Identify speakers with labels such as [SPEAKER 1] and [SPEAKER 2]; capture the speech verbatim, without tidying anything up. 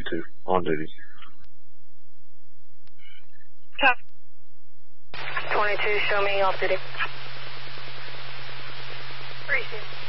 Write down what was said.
[SPEAKER 1] two, on duty.
[SPEAKER 2] Copy. twenty-two, show me off duty. Appreciate it.